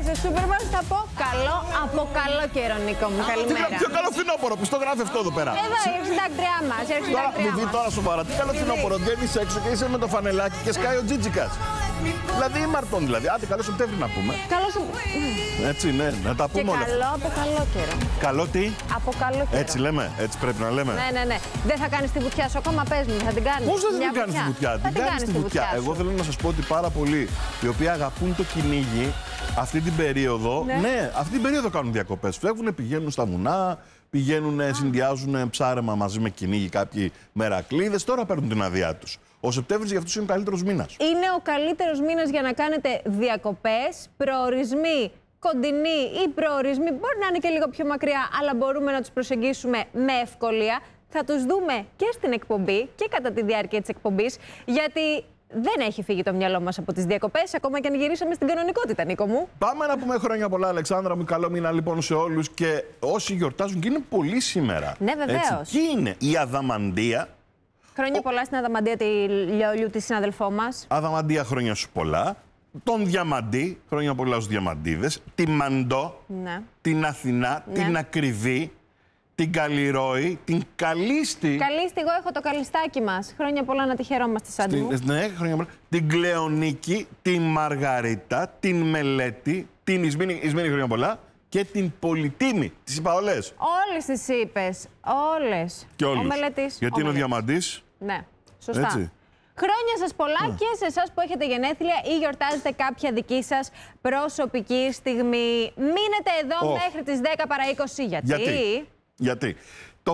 στο σούπερ μάρκετ θα πω καλό από καλό καιρό, Νίκο μου. Καλημέρα. Πιο καλό φθινόπωρο, που στο γράφει αυτό εδώ πέρα. Εδώ η συντάκτριά μας. Μου δει τώρα σοβαρά. Τι καλό φθινόπωρο, βγαίνεις έξω και είσαι με το φανελάκι και σκάει ο Τζίτζικας. Δηλαδή Μαρτών, δηλαδή. Άντε, καλό Σεπτέμβρη να πούμε. Καλό Έτσι, ναι, να τα πούμε όλα. Και καλό από καλό καιρό. Καλό τι? Από καλό καιρό. Έτσι λέμε, έτσι πρέπει να λέμε. Ναι. Δεν θα κάνεις τη βουτιά σου ακόμα, πες μου, θα την κάνεις. Πώς δεν την κάνεις τη βουτιά? Την κάνεις τη βουτιά. Εγώ θέλω να σας πω ότι πάρα πολλοί οι οποίοι αγαπούν το κυνήγι αυτή την περίοδο, ναι, αυτή την περίοδο κάνουν διακοπές. Φεύγουν, πηγαίνουν στα βουνά, πηγαίνουν, συνδυάζουν ψάρεμα μαζί με κυνήγι, κάποιοι μερακλείδες. Τώρα παίρνουν την άδειά τους. Ο Σεπτέμβρης για αυτούς είναι ο καλύτερος μήνας. Είναι ο καλύτερος μήνας για να κάνετε διακοπές, προορισμοί κοντινοί ή προορισμοί. Μπορεί να είναι και λίγο πιο μακριά, αλλά μπορούμε να τους προσεγγίσουμε με ευκολία. Θα τους δούμε και στην εκπομπή και κατά τη διάρκεια της εκπομπής, γιατί δεν έχει φύγει το μυαλό μας από τις διακοπές, ακόμα και αν γυρίσαμε στην κανονικότητα, Νίκο μου. Πάμε να πούμε χρόνια πολλά, Αλεξάνδρα μου. Καλό μήνα λοιπόν σε όλους και όσοι γιορτάζουν, και είναι πολλοί σήμερα. Ναι, βεβαίως. Ποιοι είναι? Η Αδαμαντία. Χρόνια πολλά στην Αδαμαντία, τη Λιόλιου, τη συναδελφό μας. Αδαμαντία, χρόνια σου πολλά. Τον Διαμαντή, χρόνια πολλά στους Διαμαντίδες. Τη Μαντό, Ναι. την Αθηνά, την Ακριβή, την Καλλιρόη, την Καλίστη. Καλίστη, εγώ έχω το καλιστάκι μας. Χρόνια πολλά να τη χαιρόμαστε σαν μου. Ναι, χρόνια πολλά. Την Κλεονίκη, την Μαργαρίτα, την Μελέτη, την Ισμήνη, χρόνια πολλά. Και την Πολυτίμη. Τις είπα όλες? Όλες τις είπες. Όλες. Και όλους. Ο Μελέτης. Γιατί είναι ο Διαμαντής. Ναι, σωστά. Έτσι. Χρόνια σας πολλά και σε εσάς που έχετε γενέθλια ή γιορτάζετε κάποια δική σας προσωπική στιγμή. Μείνετε εδώ μέχρι τις 10 παρά 20. Γιατί το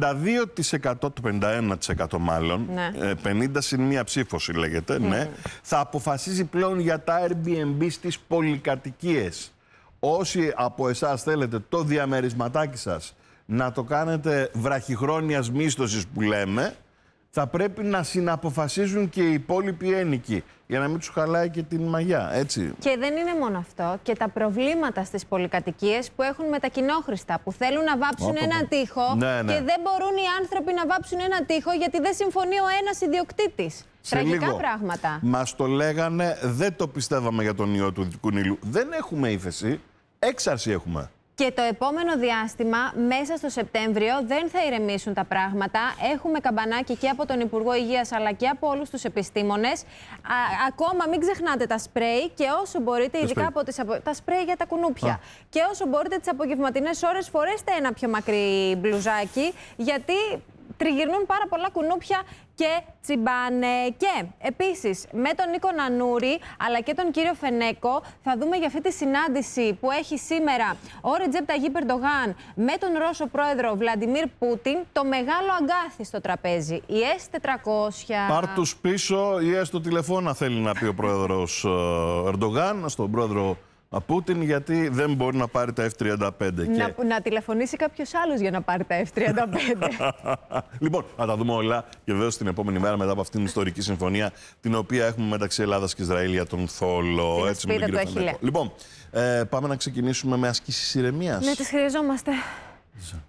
52%, το 51% μάλλον, 50 συν μία ψήφωση λέγεται, ναι, θα αποφασίζει πλέον για τα Airbnb στις πολυκατοικίες. Όσοι από εσάς θέλετε το διαμερισματάκι σας να το κάνετε βραχυχρόνιας μίσθωσης που λέμε, θα πρέπει να συναποφασίζουν και οι υπόλοιποι ένοικοι για να μην τους χαλάει και την μαγιά, έτσι. Και δεν είναι μόνο αυτό. Και τα προβλήματα στις πολυκατοικίες που έχουν μετακοινόχρηστα, που θέλουν να βάψουν έναν τοίχο και δεν μπορούν οι άνθρωποι να βάψουν έναν τοίχο γιατί δεν συμφωνεί ο ένας ιδιοκτήτης. Τραγικά πράγματα. Μας το λέγανε, δεν το πιστεύαμε για τον ιό του Δυτικού Νείλου. Δεν έχουμε ύφεση, έξαρση έχουμε. Και το επόμενο διάστημα, μέσα στο Σεπτέμβριο, δεν θα ηρεμήσουν τα πράγματα. Έχουμε καμπανάκι και από τον Υπουργό Υγείας, αλλά και από όλους τους επιστήμονες. Ακόμα μην ξεχνάτε τα σπρέι και όσο μπορείτε, ειδικά από τα σπρέι για τα κουνούπια. Και όσο μπορείτε τις απογευματινές ώρες, φορέστε ένα πιο μακρύ μπλουζάκι, γιατί τριγυρνούν πάρα πολλά κουνούπια και τσιμπάνε. Και επίσης με τον Νίκο Νανούρη αλλά και τον κύριο Φενέκο θα δούμε για αυτή τη συνάντηση που έχει σήμερα ο Ρετζέπ Ταγίπ Ερντογάν με τον Ρώσο πρόεδρο Βλαντιμίρ Πούτιν, το μεγάλο αγκάθι στο τραπέζι, η S-400. Πάρ' τους πίσω ή έστω τηλεφώνα, θέλει να πει ο πρόεδρος Ερντογάν στον πρόεδρο Πούτιν, γιατί δεν μπορεί να πάρει τα F-35. Να τηλεφωνήσει κάποιος άλλος για να πάρει τα F-35. Λοιπόν, θα τα δούμε όλα και βέβαια την επόμενη μέρα μετά από αυτήν την ιστορική συμφωνία την οποία έχουμε μεταξύ Ελλάδας και Ισραήλ για τον Θόλο. Έτσι, με τον κύριο Φενέκο. Λοιπόν, πάμε να ξεκινήσουμε με ασκήσεις ηρεμίας. Ναι, τις χρειαζόμαστε.